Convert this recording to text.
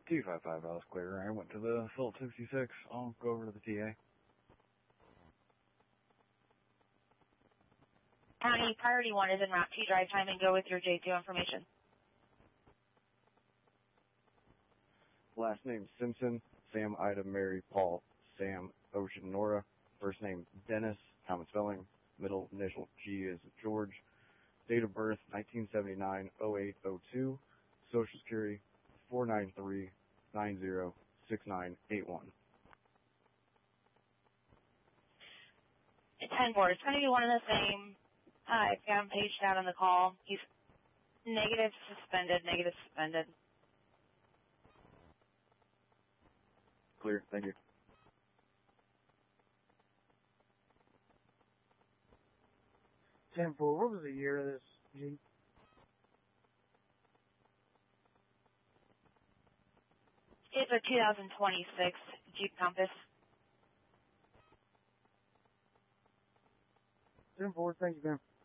255 Alice clear. I went to the Phillips 66. I'll go over to the TA. County Priority 1 is en route to drive time and go with your J2 information. Last name Simpson, Sam, Ida, Mary, Paul, Sam, Ocean, Nora. First name Dennis, common spelling. Middle initial G is George. Date of birth 1979-08-02. Social Security 493-906981. 10-4. It's going to be one and the same. I've got him paged out on the call. He's negative suspended. Clear, thank you. 10-4, what was the year of this Jeep? It's a 2026 Jeep Compass. 10-4, thank you, ma'am.